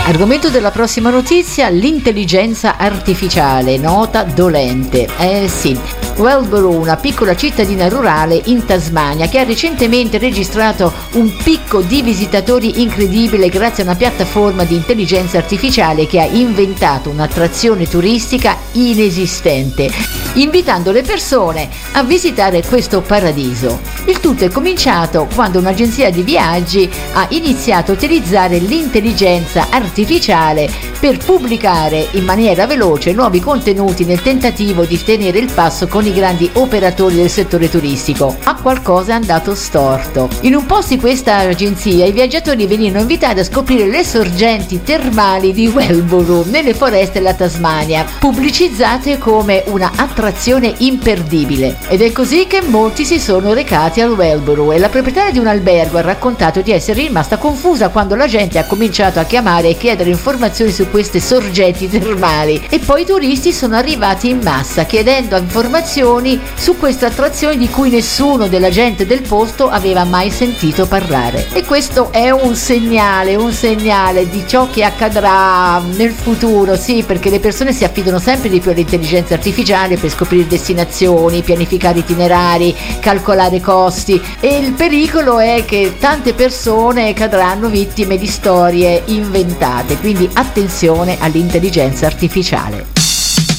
Argomento della prossima notizia: l'intelligenza artificiale, nota dolente. Sì, Wellborough, una piccola cittadina rurale in Tasmania, che ha recentemente registrato un picco di visitatori incredibile grazie a una piattaforma di intelligenza artificiale che ha inventato un'attrazione turistica inesistente, invitando le persone a visitare questo paradiso. Il tutto è cominciato quando un'agenzia di viaggi ha iniziato a utilizzare l'intelligenza artificiale per pubblicare in maniera veloce nuovi contenuti nel tentativo di tenere il passo con i grandi operatori del settore turistico. Ma qualcosa è andato storto. In un post di questa agenzia i viaggiatori venivano invitati a scoprire le sorgenti termali di Wellborough nelle foreste della Tasmania, pubblicizzate come una attrazione imperdibile. Ed è così che molti si sono recati al Wellborough, e la proprietaria di un albergo ha raccontato di essere rimasta confusa quando la gente ha cominciato a chiamare e chiedere informazioni su queste sorgenti termali, e poi i turisti sono arrivati in massa chiedendo informazioni su questa attrazione di cui nessuno della gente del posto aveva mai sentito parlare. E questo è un segnale di ciò che accadrà nel futuro, sì, perché le persone si affidano sempre di più all'intelligenza artificiale per scoprire destinazioni, pianificare itinerari, calcolare costi, e il pericolo è che tante persone cadranno vittime di storie inventate, quindi attenzione all'intelligenza artificiale.